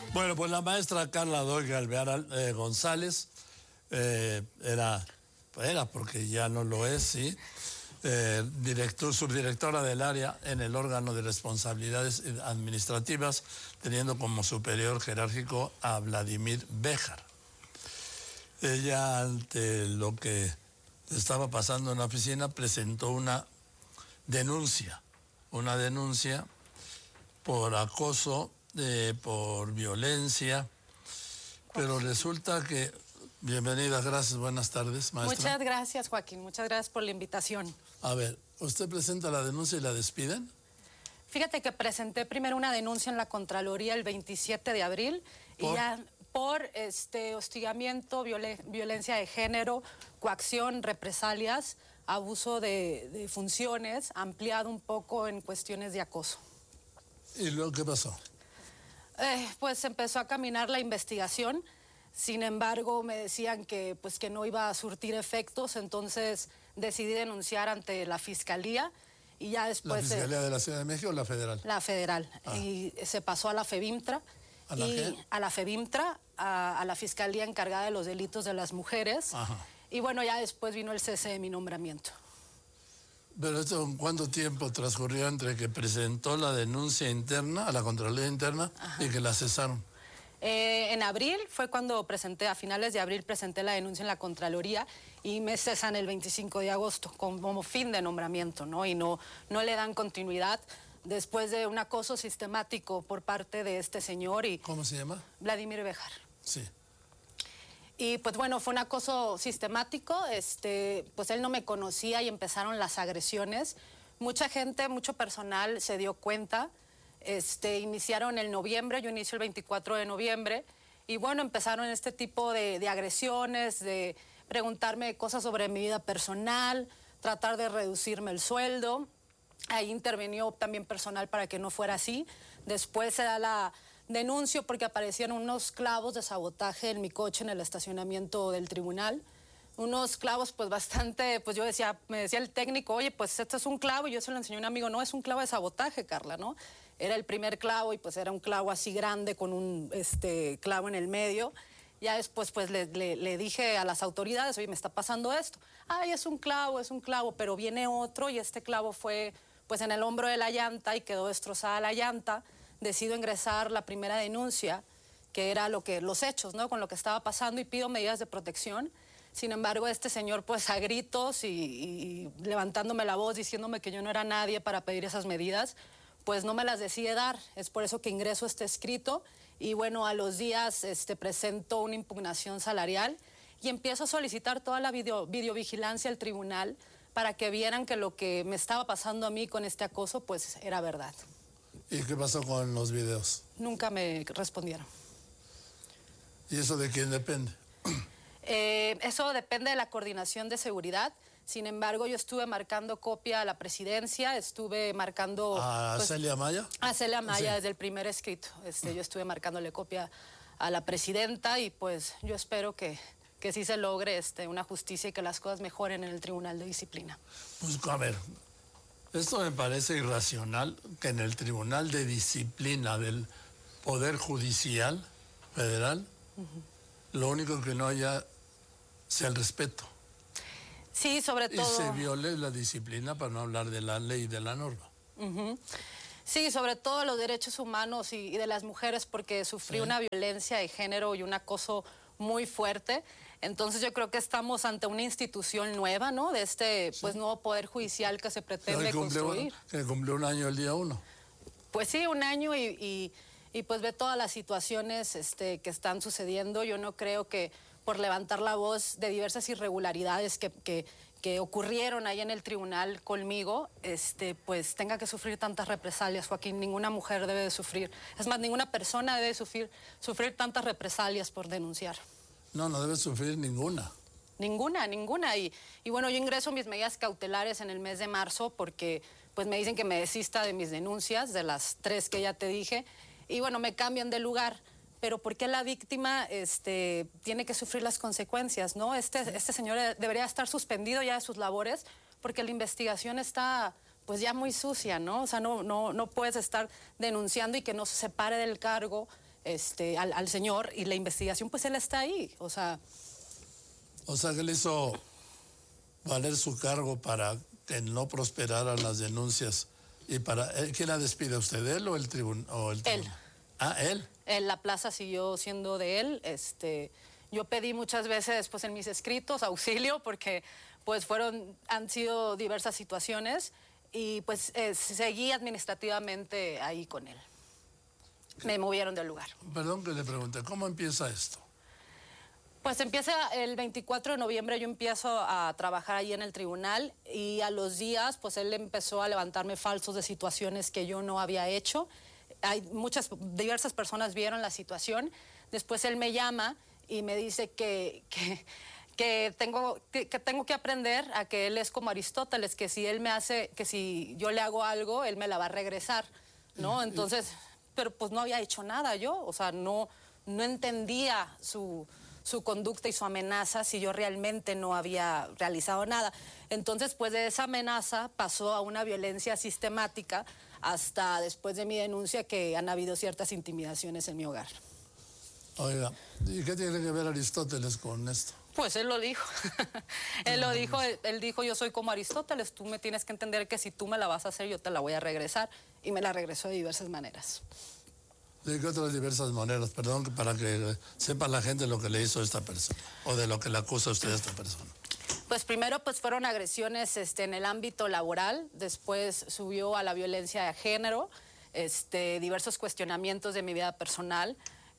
Bueno, pues la maestra Carla Doig Alvear González era, porque ya no lo es, sí, subdirectora del área en el órgano de responsabilidades administrativas, teniendo como superior jerárquico a Vladimir Béjar. Ella, ante lo que estaba pasando en la oficina, presentó una denuncia por acoso, por violencia, pero resulta que... Bienvenida, gracias, buenas tardes, maestra. Muchas gracias, Joaquín, muchas gracias por la invitación. A ver, ¿usted presenta la denuncia y la despiden? Fíjate que presenté primero una denuncia en la Contraloría el 27 de abril y ya por hostigamiento, violencia de género, coacción, represalias, abuso de funciones, ampliado un poco en cuestiones de acoso. ¿Y luego qué pasó? Pues empezó a caminar la investigación. Sin embargo, me decían que no iba a surtir efectos, entonces decidí denunciar ante la Fiscalía y ya después... ¿La Fiscalía de la Ciudad de México o la Federal? La Federal. Ah. Y se pasó a la FEBIMTRA. ¿A la qué? A la FEBIMTRA, a la Fiscalía encargada de los delitos de las mujeres. Ajá. Y bueno, ya después vino el cese de mi nombramiento. ¿Pero esto en cuánto tiempo transcurrió entre que presentó la denuncia interna, a la Contraloría Interna, Ajá, y que la cesaron? En abril fue cuando a finales de abril presenté la denuncia en la Contraloría y me cesan el 25 de agosto como fin de nombramiento, ¿no? Y no le dan continuidad después de un acoso sistemático por parte de este señor. ¿Cómo se llama? Vladimir Béjar. Sí. Y pues bueno, fue un acoso sistemático, pues él no me conocía y empezaron las agresiones. Mucha gente, mucho personal se dio cuenta. Iniciaron el noviembre, yo inicio el 24 de noviembre, y bueno, empezaron este tipo de agresiones, de preguntarme cosas sobre mi vida personal, tratar de reducirme el sueldo. Ahí intervenió también personal para que no fuera así. Después se da la denuncio porque aparecieron unos clavos de sabotaje en mi coche en el estacionamiento del tribunal. Unos clavos pues bastante, pues me decía el técnico, oye, pues este es un clavo, y yo se lo enseñé a un amigo, no, es un clavo de sabotaje, Carla, ¿no? Era el primer clavo y pues era un clavo así grande con un clavo en el medio. Ya después pues le dije a las autoridades, oye, me está pasando esto. Ay, es un clavo, pero viene otro y este clavo fue pues en el hombro de la llanta y quedó destrozada la llanta. Decido ingresar la primera denuncia, que era los hechos, ¿no? Con lo que estaba pasando, y pido medidas de protección. Sin embargo, este señor, pues a gritos y levantándome la voz, diciéndome que yo no era nadie para pedir esas medidas, pues no me las decide dar. Es por eso que ingreso este escrito y bueno, a los días presento una impugnación salarial y empiezo a solicitar toda la videovigilancia al tribunal para que vieran que lo que me estaba pasando a mí con este acoso, pues era verdad. ¿Y qué pasó con los videos? Nunca me respondieron. ¿Y eso de quién depende? Eso depende de la coordinación de seguridad. Sin embargo, yo estuve marcando copia a la presidencia, estuve marcando... ¿A Celia Maya? A Celia Maya, sí, desde el primer escrito. Yo estuve marcándole copia a la presidenta y pues yo espero que sí se logre una justicia y que las cosas mejoren en el Tribunal de Disciplina. Pues a ver, esto me parece irracional, que en el Tribunal de Disciplina del Poder Judicial Federal, lo único que no haya sea el respeto. Sí, sobre todo... Y se viole la disciplina, para no hablar de la ley y de la norma. Sí, sobre todo los derechos humanos y de las mujeres, porque sufrí una violencia de género y un acoso muy fuerte. Entonces yo creo que estamos ante una institución nueva, ¿no? De pues nuevo poder judicial que se pretende construir. Que cumplió un año el día 1. Pues sí, un año y pues ve todas las situaciones que están sucediendo. Yo no creo que por levantar la voz de diversas irregularidades que ocurrieron ahí en el tribunal conmigo, pues tenga que sufrir tantas represalias, Joaquín. Ninguna mujer debe de sufrir. Es más, ninguna persona debe sufrir tantas represalias por denunciar. No debe sufrir ninguna. Ninguna. Y bueno, yo ingreso mis medidas cautelares en el mes de marzo porque pues me dicen que me desista de mis denuncias, de las 3 que ya te dije, y bueno, me cambian de lugar. Pero ¿por qué la víctima tiene que sufrir las consecuencias, ¿no? Este señor debería estar suspendido ya de sus labores porque la investigación está pues ya muy sucia, ¿no? O sea, no puedes estar denunciando y que no se separe del cargo al señor, y la investigación, pues él está ahí, O sea, que él hizo valer su cargo para que no prosperaran las denuncias. ¿Y para quién la despide, usted, él o el tribunal? Él. Ah, él. La plaza siguió siendo de él. Yo pedí muchas veces, pues, en mis escritos auxilio, porque pues han sido diversas situaciones, y pues seguí administrativamente ahí con él. Me movieron del lugar. Perdón que le pregunte, ¿cómo empieza esto? Pues empieza el 24 de noviembre, yo empiezo a trabajar ahí en el tribunal, y a los días pues él empezó a levantarme falsos de situaciones que yo no había hecho. Diversas personas vieron la situación. Después él me llama y me dice que tengo que aprender a que él es como Aristóteles, que si yo le hago algo, él me la va a regresar, ¿no? Entonces, pero pues no había hecho nada yo, o sea, no entendía su conducta y su amenaza si yo realmente no había realizado nada. Entonces, pues de esa amenaza pasó a una violencia sistemática hasta después de mi denuncia, que han habido ciertas intimidaciones en mi hogar. Oiga, ¿y qué tiene que ver Aristóteles con esto? Pues él lo dijo. Él dijo, yo soy como Aristóteles, tú me tienes que entender que si tú me la vas a hacer, yo te la voy a regresar. Y me la regresó de diversas maneras. ¿De qué otras diversas maneras? Perdón, para que sepa la gente lo que le hizo a esta persona, o de lo que le acusa a usted a esta persona. Pues primero pues fueron agresiones en el ámbito laboral, después subió a la violencia de género, diversos cuestionamientos de mi vida personal,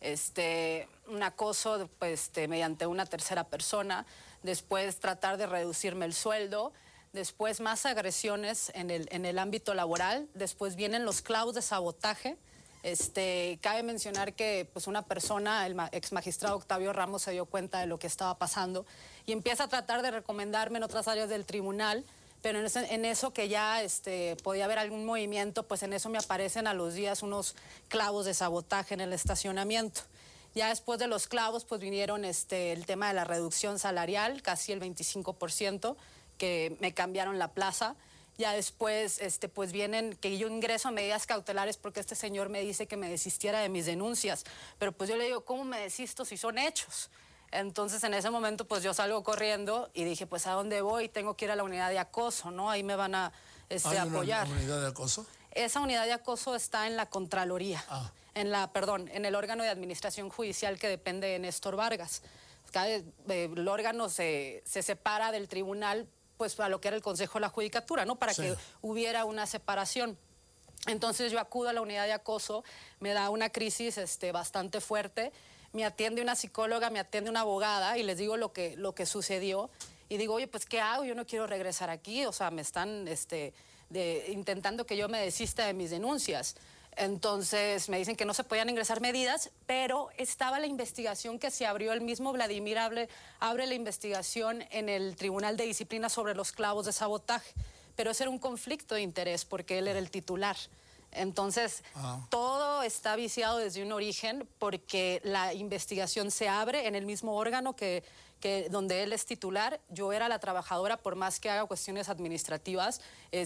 un acoso mediante una tercera persona, después tratar de reducirme el sueldo, después más agresiones en el ámbito laboral, después vienen los clavos de sabotaje. Cabe mencionar que pues una persona, el ex magistrado Octavio Ramos, se dio cuenta de lo que estaba pasando y empieza a tratar de recomendarme en otras áreas del tribunal, pero en eso que ya podía haber algún movimiento, pues en eso me aparecen a los días unos clavos de sabotaje en el estacionamiento. Ya después de los clavos pues vinieron el tema de la reducción salarial, casi el 25%, que me cambiaron la plaza. Ya después, pues vienen que yo ingreso a medidas cautelares porque este señor me dice que me desistiera de mis denuncias. Pero pues yo le digo, ¿cómo me desisto si son hechos? Entonces, en ese momento, pues yo salgo corriendo y dije, pues, ¿a dónde voy? Tengo que ir a la unidad de acoso, ¿no? Ahí me van a apoyar. ¿Hay una unidad de acoso? Esa unidad de acoso está en la Contraloría, en el órgano de administración judicial que depende de Néstor Vargas. El órgano se separa del tribunal, pues a lo que era el Consejo de la Judicatura, ¿no? Para que hubiera una separación. Entonces yo acudo a la unidad de acoso, me da una crisis bastante fuerte, me atiende una psicóloga, me atiende una abogada y les digo lo que sucedió y digo, oye, pues ¿qué hago? Yo no quiero regresar aquí, o sea, me están intentando que yo me desista de mis denuncias. Entonces me dicen que no se podían ingresar medidas, pero estaba la investigación que se abrió, el mismo Vladimir abre la investigación en el Tribunal de Disciplina sobre los clavos de sabotaje, pero ese era un conflicto de interés porque él era el titular. Entonces, todo está viciado desde un origen porque la investigación se abre en el mismo órgano que donde él es titular. Yo era la trabajadora, por más que haga cuestiones administrativas,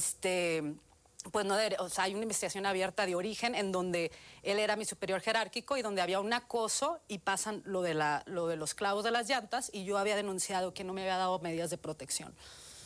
pues no, o sea, hay una investigación abierta de origen en donde él era mi superior jerárquico y donde había un acoso y pasan lo de los clavos de las llantas y yo había denunciado que no me había dado medidas de protección.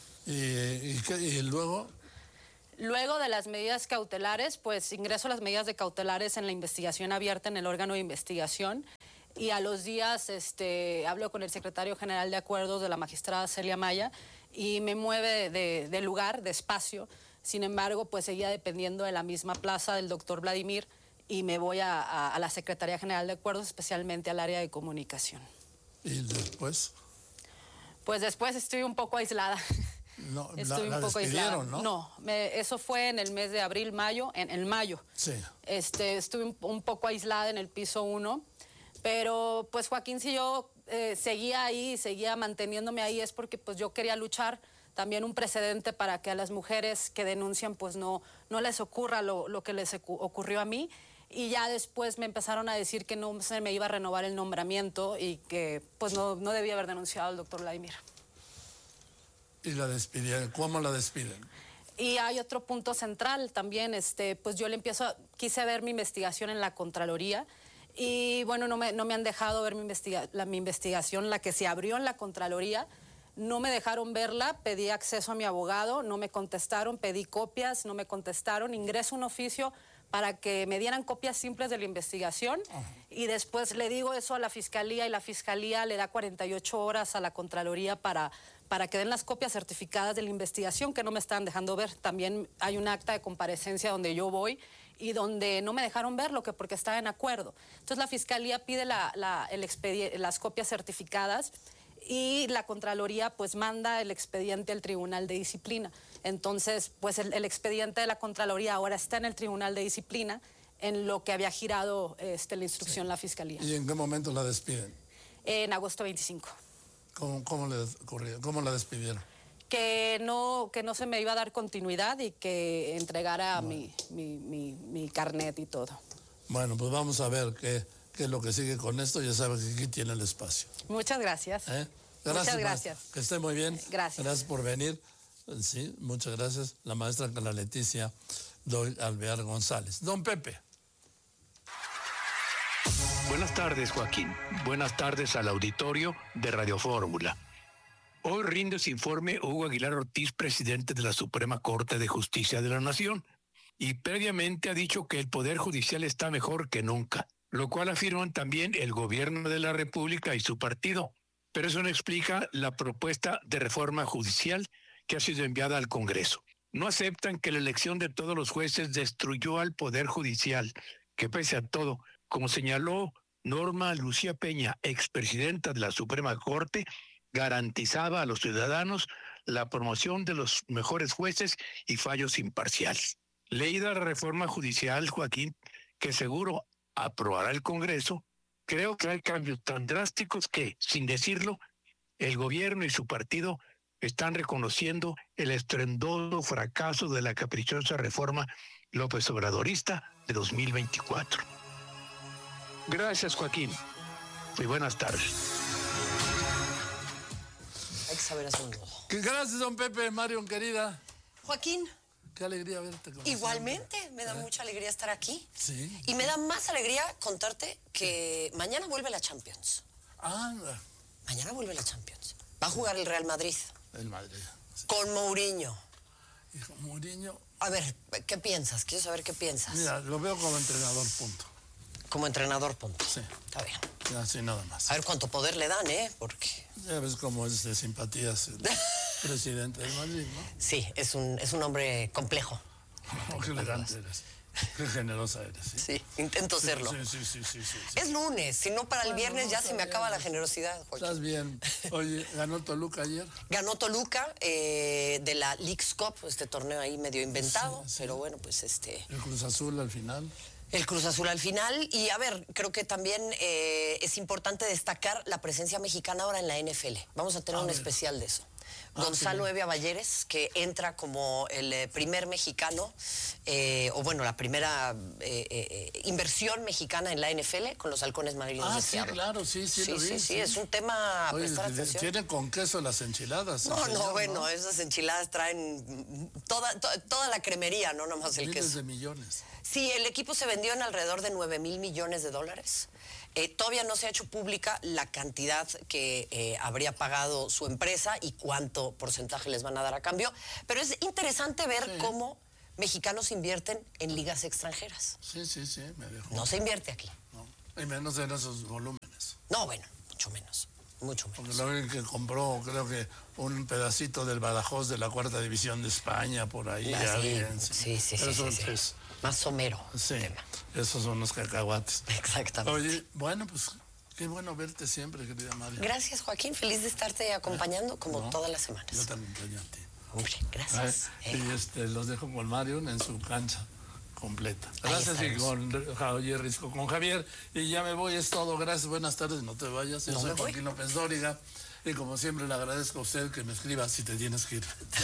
¿Y luego? Luego de las medidas cautelares, pues ingreso a las medidas de cautelares en la investigación abierta en el órgano de investigación y a los días hablo con el secretario general de acuerdos de la magistrada Celia Maya y me mueve de lugar, de espacio. Sin embargo, pues seguía dependiendo de la misma plaza del doctor Vladimir y me voy a la Secretaría General de Acuerdos, especialmente al área de comunicación. ¿Y después? Pues después estoy un poco aislada. No, la despidieron, ¿no? No, eso fue en el mes de abril, mayo, en mayo. Sí. Estuve un poco aislada en el piso 1, pero pues Joaquín, si yo seguía ahí, seguía manteniéndome ahí, es porque pues yo quería luchar también un precedente para que a las mujeres que denuncian pues no les ocurra lo que les ocurrió a mí. Y ya después me empezaron a decir que no se me iba a renovar el nombramiento y que pues no debía haber denunciado al doctor Vladimir. ¿Y la despidieron? ¿Cómo la despiden? Y hay otro punto central también, pues yo quise ver mi investigación en la Contraloría Y bueno, no me han dejado ver mi investigación, la que se abrió en la Contraloría. No me dejaron verla, pedí acceso a mi abogado, no me contestaron, pedí copias, no me contestaron, ingreso un oficio para que me dieran copias simples de la investigación y después le digo eso a la Fiscalía y la Fiscalía le da 48 horas a la Contraloría para que den las copias certificadas de la investigación que no me están dejando ver. También hay un acta de comparecencia donde yo voy y donde no me dejaron verlo porque estaba en acuerdo. Entonces la Fiscalía pide las copias certificadas y la Contraloría pues manda el expediente al Tribunal de Disciplina. Entonces, pues el expediente de la Contraloría ahora está en el Tribunal de Disciplina, en lo que había girado la instrucción la Fiscalía. ¿Y en qué momento la despiden? En agosto 25. ¿Cómo la despidieron? Que no se me iba a dar continuidad y que entregara mi carnet y todo. Bueno, pues vamos a ver qué es lo que sigue con esto. Ya sabes que aquí tiene el espacio. Muchas gracias. Gracias. Muchas gracias. Que esté muy bien. Gracias. Gracias por venir. Sí, muchas gracias. La maestra Carla Leticia Doy Alvear González. Don Pepe. Buenas tardes, Joaquín. Buenas tardes al auditorio de Radio Fórmula. Hoy rinde su informe Hugo Aguilar Ortiz, presidente de la Suprema Corte de Justicia de la Nación, y previamente ha dicho que el Poder Judicial está mejor que nunca, lo cual afirman también el Gobierno de la República y su partido. Pero eso no explica la propuesta de reforma judicial que ha sido enviada al Congreso. No aceptan que la elección de todos los jueces destruyó al Poder Judicial, que pese a todo, como señaló Norma Lucía Peña, expresidenta de la Suprema Corte, garantizaba a los ciudadanos la promoción de los mejores jueces y fallos imparciales. Leída la reforma judicial, Joaquín, que seguro aprobará el Congreso, creo que hay cambios tan drásticos que, sin decirlo, el gobierno y su partido están reconociendo el estruendoso fracaso de la caprichosa reforma López Obradorista de 2024. Gracias, Joaquín. Y buenas tardes. Hay que saber hacer un nudo. Gracias, don Pepe. Marion, querida. Joaquín. Qué alegría verte. Igualmente, me da mucha alegría estar aquí. Sí. Y me da más alegría contarte que mañana vuelve la Champions. Anda. Mañana vuelve la Champions. Va a jugar el Real Madrid. El Madrid. Sí. Con Mourinho. Hijo, Mourinho. A ver, ¿qué piensas? Quiero saber qué piensas. Mira, lo veo como entrenador, punto. Como entrenador, punto. Sí. Está bien. Así nada más. A ver cuánto poder le dan, Porque... Ya ves cómo es de simpatías el presidente del Madrid, ¿no? Sí, es un hombre complejo. Oh, qué elegante eres. Qué generosa eres. Sí, sí, intento serlo. Sí. Es lunes, si no para el viernes ya se me acaba la generosidad, Joaquín. Estás bien. Oye, ¿ganó Toluca ayer? Ganó Toluca de la Leagues Cup, este torneo ahí medio inventado, sí. Pero bueno, pues El Cruz Azul al final. El Cruz Azul al final. Y a ver, creo que también es importante destacar la presencia mexicana ahora en la NFL. Vamos a tener un especial de eso. Gonzalo Evia Balleres, que entra como el primer mexicano, o bueno, la primera inversión mexicana en la NFL con los Halcones Marinos de Seattle. Sí, claro, sí, lo vi. Sí, es un tema a prestar atención. ¿Tienen con queso las enchiladas? No, bueno, esas enchiladas traen toda la cremería, no nomás el queso. Miles de millones. Sí, el equipo se vendió en alrededor de $9,000 millones. Todavía no se ha hecho pública la cantidad que habría pagado su empresa y cuánto porcentaje les van a dar a cambio, pero es interesante ver cómo mexicanos invierten en ligas extranjeras. Sí, me dejó. No se invierte aquí. No, y menos en esos volúmenes. No, bueno, mucho menos. Porque lo que compró, creo que un pedacito del Badajoz de la 4ª División de España, por ahí. Sí. Es más somero. Sí, esos son los cacahuates. Exactamente. Oye, bueno, pues qué bueno verte siempre, querida María. Gracias, Joaquín. Feliz de estarte acompañando como todas las semanas. Yo también extraño a ti. Hombre, gracias. Y los dejo con Marion en su cancha completa. Gracias, y con Javier. Y ya me voy, es todo. Gracias, buenas tardes, no te vayas. Yo soy Joaquín López Dóriga. Y como siempre le agradezco a usted que me escriba si te tienes que ir.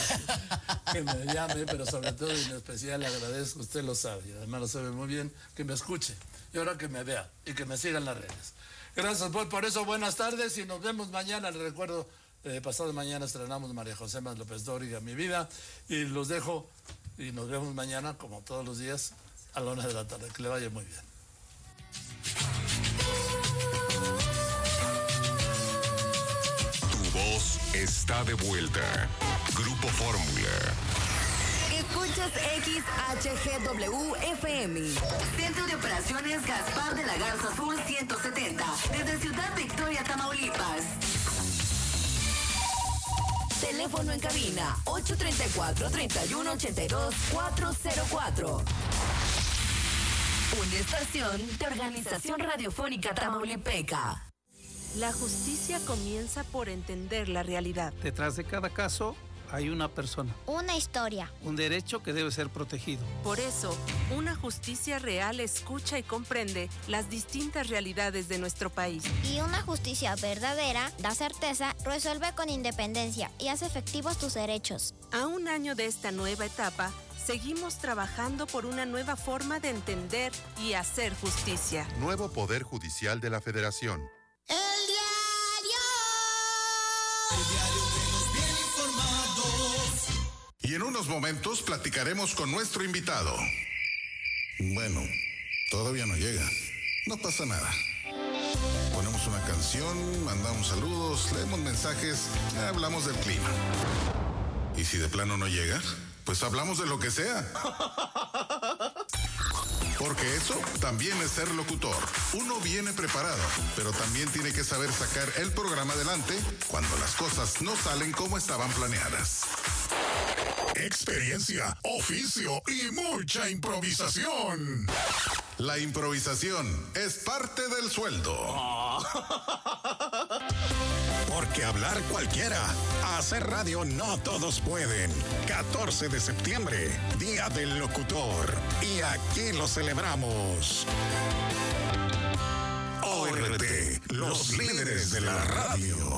Que me llame, pero sobre todo y en especial le agradezco, usted lo sabe, y además lo sabe muy bien, que me escuche. Y ahora que me vea y que me siga en las redes. Gracias por eso, buenas tardes y nos vemos mañana. Les recuerdo, pasado mañana estrenamos María José López Dóriga, Mi Vida. Y los dejo y nos vemos mañana, como todos los días, a la 1 de la tarde. Que le vaya muy bien. está de vuelta. Grupo Fórmula. Escuchas XHGW FM. Centro de Operaciones Gaspar de la Garza Azul 170. Desde Ciudad Victoria, Tamaulipas. Teléfono en cabina 834-3182-404. Una estación de Organización Radiofónica Tamaulipeca. La justicia comienza por entender la realidad. Detrás de cada caso hay una persona. Una historia. Un derecho que debe ser protegido. Por eso, una justicia real escucha y comprende las distintas realidades de nuestro país. Y una justicia verdadera da certeza, resuelve con independencia y hace efectivos tus derechos. A un año de esta nueva etapa, seguimos trabajando por una nueva forma de entender y hacer justicia. Nuevo Poder Judicial de la Federación. El diario de los bien informados. Y en unos momentos platicaremos con nuestro invitado. Bueno, todavía no llega. No pasa nada. Ponemos una canción, mandamos saludos, leemos mensajes, hablamos del clima. Y si de plano no llega, pues hablamos de lo que sea. Porque eso también es ser locutor. Uno viene preparado, pero también tiene que saber sacar el programa adelante cuando las cosas no salen como estaban planeadas. Experiencia, oficio y mucha improvisación. La improvisación es parte del sueldo. Porque hablar cualquiera, hacer radio no todos pueden. 14 de septiembre, Día del Locutor. Y aquí lo celebramos. ORT, los líderes de la radio.